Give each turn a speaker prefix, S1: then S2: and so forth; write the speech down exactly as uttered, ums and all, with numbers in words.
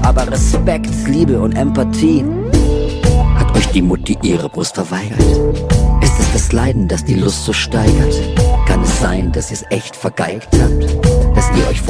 S1: Aber Respekt, Liebe und Empathie hat euch die Mutti ihre Brust verweigert. Ist es das Leiden, das die Lust so steigert? Kann es sein, dass ihr's echt vergeigt habt? Dass ihr euch